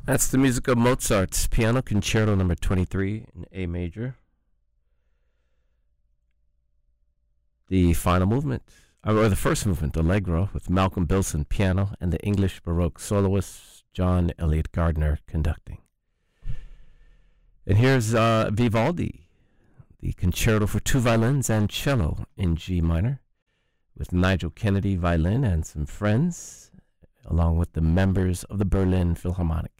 That's the music of Mozart's Piano Concerto Number 23 in A major. The final movement, or the first movement, Allegro, with Malcolm Bilson piano and the English Baroque soloist John Elliott Gardner conducting. And here's Vivaldi, the Concerto for two violins and cello in G minor, with Nigel Kennedy violin and some friends, along with the members of the Berlin Philharmonic.